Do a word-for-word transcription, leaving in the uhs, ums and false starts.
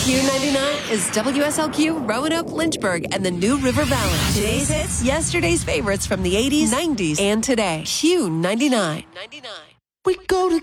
Q ninety-nine is W S L Q, Roanoke, Lynchburg, and the New River Valley. Today's hits, yesterday's favorites from the eighties, nineties, and today. Q ninety-nine. We go together.